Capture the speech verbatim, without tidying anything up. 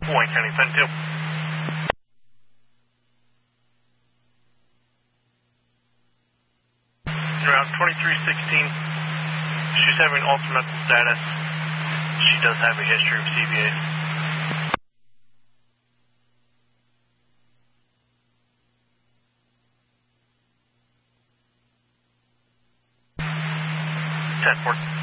Wayne County, ten two. Route twenty-three sixteen. She's having ultimate status. She does have a history of C V A. ten four.